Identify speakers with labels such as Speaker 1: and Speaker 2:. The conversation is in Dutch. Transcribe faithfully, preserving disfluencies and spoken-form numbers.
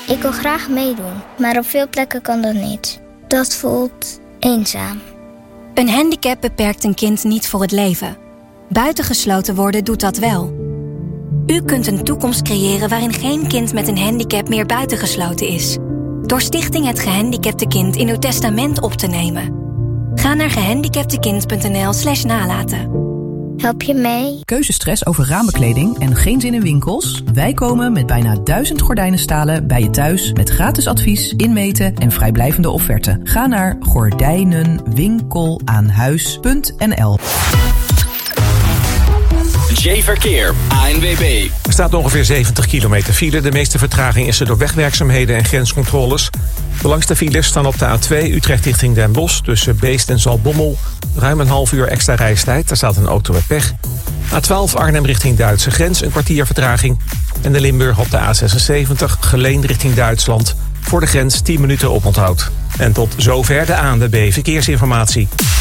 Speaker 1: Ik wil graag meedoen, maar op veel plekken kan dat niet. Dat voelt eenzaam.
Speaker 2: Een handicap beperkt een kind niet voor het leven. Buitengesloten worden doet dat wel. U kunt een toekomst creëren waarin geen kind met een handicap meer buitengesloten is. Door Stichting Het Gehandicapte Kind in uw testament op te nemen. Ga naar gehandicaptekind.nl slash nalaten.
Speaker 1: Help je mee?
Speaker 3: Keuzestress over ramenkleding en geen zin in winkels? Wij komen met bijna duizend gordijnenstalen bij je thuis met gratis advies, inmeten en vrijblijvende offerte. Ga naar gordijnenwinkelaanhuis punt n l.
Speaker 4: J-Verkeer, A N W B.
Speaker 5: Er staat ongeveer zeventig kilometer file. De meeste vertraging is er door wegwerkzaamheden en grenscontroles. De langste files staan op de A twee Utrecht richting Den Bosch tussen Beest en Zaltbommel. Ruim een half uur extra reistijd, daar staat een auto met pech. A twaalf Arnhem richting Duitse grens, een kwartier vertraging. En de Limburg op de A zesenzeventig, Geleen richting Duitsland. Voor de grens tien minuten oponthoud. En tot zover de A N W B Verkeersinformatie.